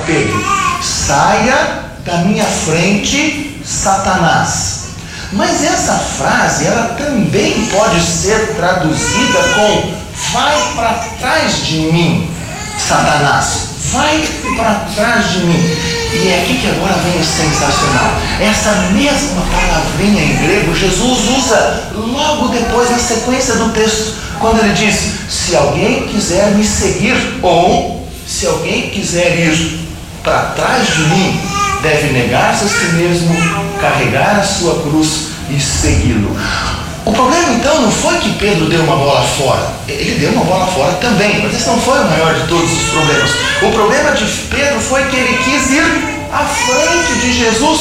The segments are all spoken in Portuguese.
Pedro: saia da minha frente, Satanás. Mas essa frase, ela também pode ser traduzida com: vai para trás de mim, Satanás. Vai para trás de mim. E é aqui que agora vem o sensacional. Essa mesma palavrinha em grego, Jesus usa logo depois, na sequência do texto, quando ele diz: se alguém quiser me seguir, ou se alguém quiser ir para trás de mim, deve negar-se a si mesmo, carregar a sua cruz e segui-lo. O problema então não foi que Pedro deu uma bola fora. Ele deu uma bola fora também, mas esse não foi o maior de todos os problemas. O problema de Pedro foi que ele quis ir à frente de Jesus.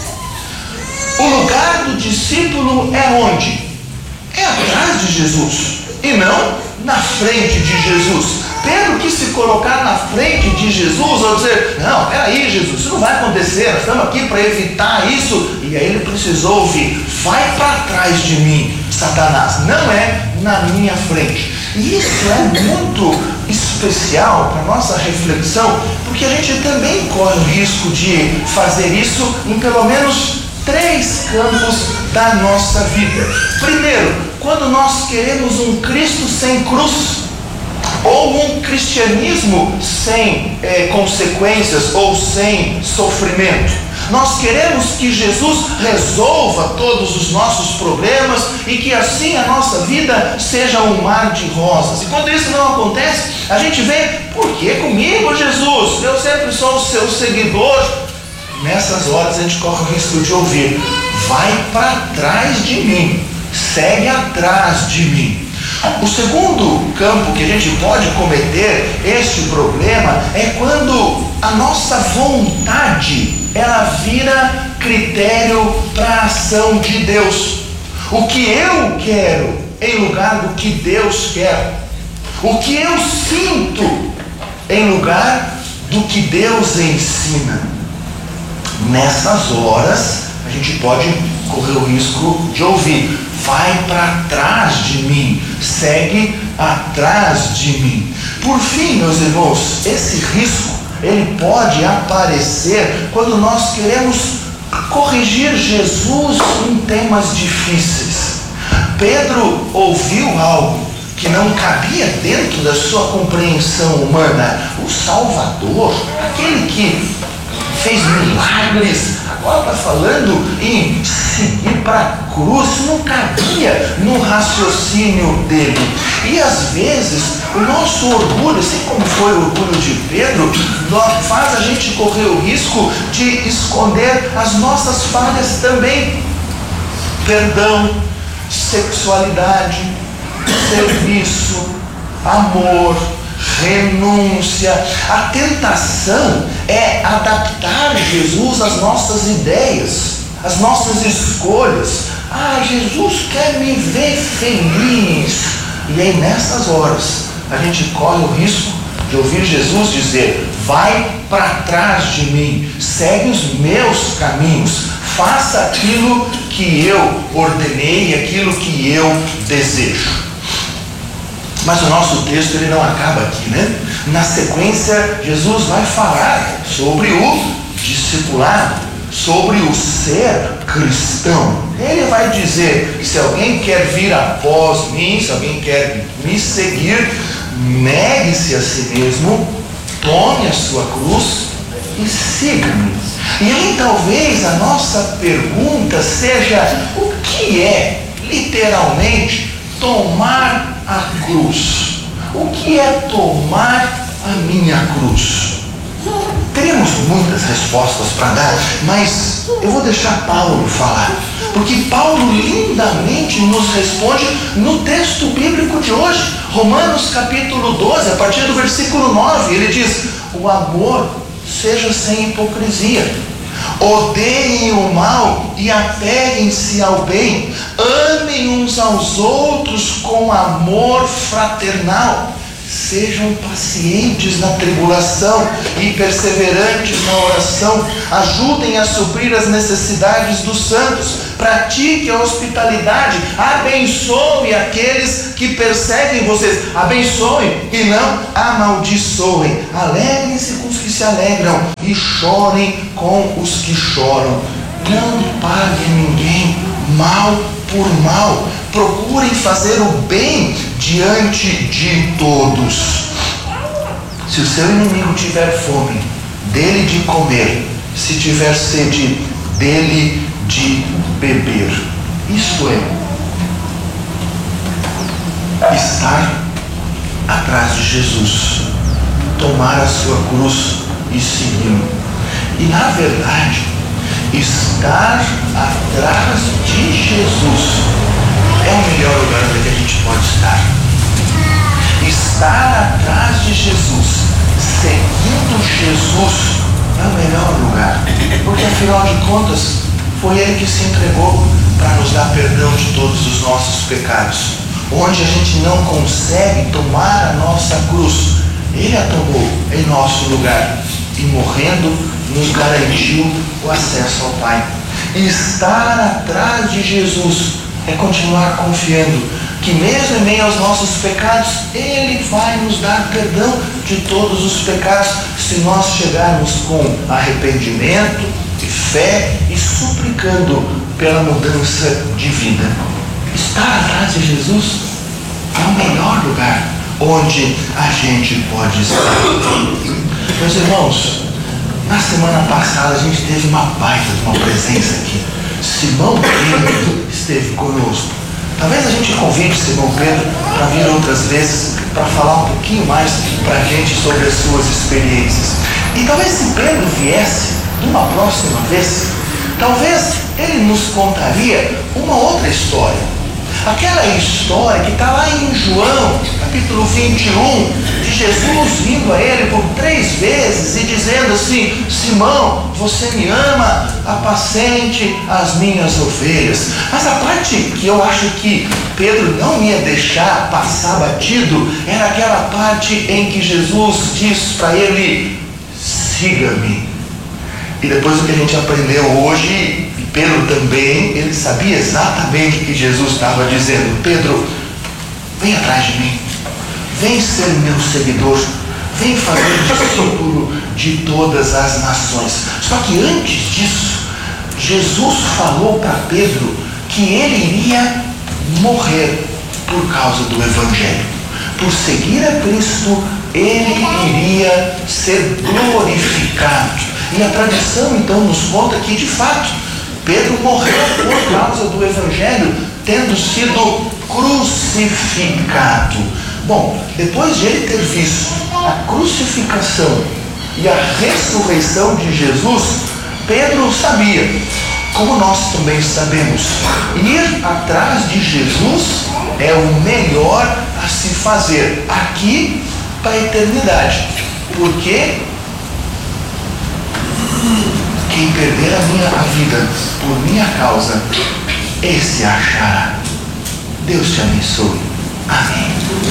O lugar do discípulo é onde? É atrás de Jesus e não na frente de Jesus. Pedro quis se colocar na frente de Jesus, ou dizer: não, peraí, Jesus, isso não vai acontecer, nós estamos aqui para evitar isso. E aí ele precisou ouvir: vai para trás de mim, Satanás, não é na minha frente. E isso é muito especial para a nossa reflexão, porque a gente também corre o risco de fazer isso em pelo menos 3 campos da nossa vida. Primeiro, quando nós queremos um Cristo sem cruz, ou um cristianismo sem consequências ou sem sofrimento. Nós queremos que Jesus resolva todos os nossos problemas e que assim a nossa vida seja um mar de rosas. E quando isso não acontece, a gente vê: por que comigo, Jesus? Eu sempre sou o seu seguidor. Nessas horas a gente corre o risco de ouvir: vai para trás de mim, segue atrás de mim. O segundo campo que a gente pode cometer este problema é quando a nossa vontade, ela vira critério para a ação de Deus. O que eu quero em lugar do que Deus quer. O que eu sinto em lugar do que Deus ensina. Nessas horas a gente pode correr o risco de ouvir: vai para trás de mim, segue atrás de mim. Por fim, meus irmãos, esse risco, ele pode aparecer quando nós queremos corrigir Jesus em temas difíceis. Pedro ouviu algo que não cabia dentro da sua compreensão humana. O Salvador, aquele que fez milagres, agora está falando em seguir para a cruz. Não cabia no raciocínio dele. E às vezes o nosso orgulho, assim como foi o orgulho de Pedro, faz a gente correr o risco de esconder as nossas falhas também. Perdão, sexualidade, serviço, amor, renúncia. A tentação é adaptar Jesus às nossas ideias, às nossas escolhas. Jesus quer me ver feliz. E aí nessas horas a gente corre o risco de ouvir Jesus dizer: vai para trás de mim, segue os meus caminhos, faça aquilo que eu ordenei, aquilo que eu desejo. Mas o nosso texto, ele não acaba aqui, né? Na sequência, Jesus vai falar sobre o discipulado, sobre o ser cristão. Ele vai dizer que se alguém quer vir após mim, se alguém quer me seguir, negue-se a si mesmo, tome a sua cruz e siga-me. E aí talvez a nossa pergunta seja: o que é literalmente tomar a cruz? O que é tomar a minha cruz? Teríamos muitas respostas para dar, mas eu vou deixar Paulo falar, porque Paulo lindamente nos responde no texto bíblico de hoje, Romanos capítulo 12, a partir do versículo 9, ele diz: o amor seja sem hipocrisia, odeiem o mal e apeguem-se ao bem, amem uns aos outros com amor fraternal, Sejam pacientes na tribulação e perseverantes na oração. Ajudem a suprir as necessidades dos santos. Pratique a hospitalidade. Abençoe aqueles que perseguem vocês. Abençoe e não amaldiçoem. Alegrem-se com os que se alegram e chorem com os que choram. Não paguem ninguém mal por mal. Procurem fazer o bem diante de todos. Se o seu inimigo tiver fome, dele de comer. Se tiver sede, dele de beber. Isto é, estar atrás de Jesus, tomar a sua cruz e segui-lo. E na verdade, estar atrás de Jesus é o melhor lugar onde a gente pode estar. Estar atrás de Jesus, seguindo Jesus, é o melhor lugar. Porque afinal de contas, foi Ele que se entregou para nos dar perdão de todos os nossos pecados. Onde a gente não consegue tomar a nossa cruz, Ele a tomou em nosso lugar. E morrendo, nos garantiu o acesso ao Pai. E estar atrás de Jesus é continuar confiando que mesmo em meio aos nossos pecados, Ele vai nos dar perdão de todos os pecados, se nós chegarmos com arrependimento e fé e suplicando pela mudança de vida. Estar atrás de Jesus é o melhor lugar onde a gente pode estar. Meus irmãos, na semana passada a gente teve uma baita de uma presença aqui. Simão Pedro esteve conosco. Talvez a gente convide Simão Pedro para vir outras vezes para falar um pouquinho mais para a gente sobre as suas experiências. E talvez se Pedro viesse numa próxima vez, talvez ele nos contaria uma outra história. Aquela história que está lá em João, capítulo 21, de Jesus vindo a ele por 3 vezes e dizendo assim: Simão, você me ama, apacente as minhas ovelhas. Mas a parte que eu acho que Pedro não ia deixar passar batido era aquela parte em que Jesus diz para ele: siga-me. E depois do que a gente aprendeu hoje, Pedro também, ele sabia exatamente o que Jesus estava dizendo. Pedro, vem atrás de mim, vem ser meu seguidor, vem fazer discípulo de todas as nações. Só que antes disso, Jesus falou para Pedro que ele iria morrer por causa do Evangelho. Por seguir a Cristo, ele iria ser glorificado. E a tradição então nos conta que de fato Pedro morreu por causa do Evangelho, tendo sido crucificado. Bom, depois de ele ter visto a crucificação e a ressurreição de Jesus, Pedro sabia, como nós também sabemos, ir atrás de Jesus é o melhor a se fazer aqui para a eternidade. Porque quem perder a vida por minha causa, esse achará. Deus te abençoe. Amém.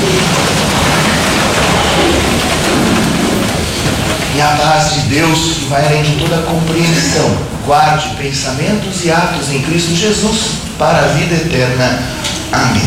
E a paz de Deus, que vai além de toda compreensão, guarde pensamentos e atos em Cristo Jesus para a vida eterna. Amém.